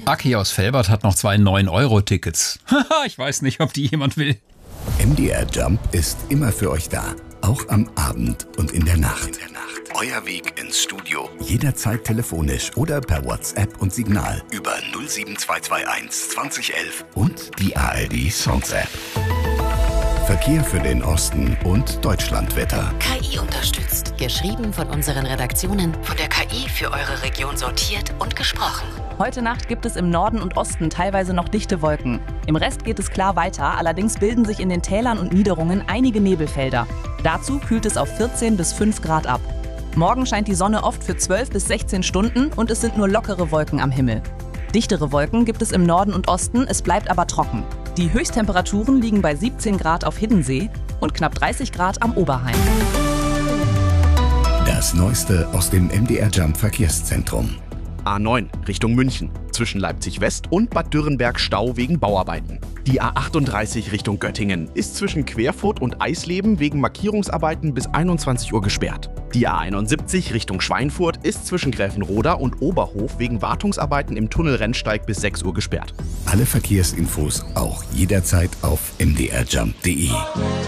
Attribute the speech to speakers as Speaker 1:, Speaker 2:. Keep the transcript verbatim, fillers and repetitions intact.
Speaker 1: Aki aus Velbert hat noch zwei neun Euro Tickets. Haha, ich weiß nicht, ob die jemand will.
Speaker 2: M D R Jump ist immer für euch da. Auch am Abend und in der Nacht. In der Nacht. Euer Weg ins Studio. Jederzeit telefonisch oder per WhatsApp und Signal über null sieben zwei zwei eins zwanzig elf und die A R D Songs App. Verkehr für den Osten und Deutschlandwetter.
Speaker 3: K I unterstützt. Geschrieben von unseren Redaktionen, von der K I für eure Region sortiert und gesprochen.
Speaker 4: Heute Nacht gibt es im Norden und Osten teilweise noch dichte Wolken. Im Rest geht es klar weiter, allerdings bilden sich in den Tälern und Niederungen einige Nebelfelder. Dazu kühlt es auf vierzehn bis fünf Grad ab. Morgen scheint die Sonne oft für zwölf bis sechzehn Stunden und es sind nur lockere Wolken am Himmel. Dichtere Wolken gibt es im Norden und Osten, es bleibt aber trocken. Die Höchsttemperaturen liegen bei siebzehn Grad auf Hiddensee und knapp dreißig Grad am Oberrhein.
Speaker 2: Das Neueste aus dem M D R Jump Verkehrszentrum.
Speaker 5: A neun Richtung München. Zwischen Leipzig West und Bad Dürrenberg Stau wegen Bauarbeiten. Die A achtunddreißig Richtung Göttingen ist zwischen Querfurt und Eisleben wegen Markierungsarbeiten bis einundzwanzig Uhr gesperrt. Die A einundsiebzig Richtung Schweinfurt ist zwischen Gräfenroda und Oberhof wegen Wartungsarbeiten im Tunnel Rennsteig bis sechs Uhr gesperrt.
Speaker 2: Alle Verkehrsinfos auch jederzeit auf m d r jump punkt d e.